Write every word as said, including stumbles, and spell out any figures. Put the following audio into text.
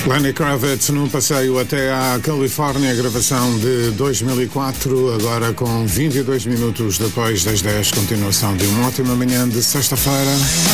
Lenny Kravitz no passeio até à Califórnia, gravação de dois mil e quatro, agora com vinte e dois minutos depois das dez, continuação de uma ótima manhã de sexta-feira.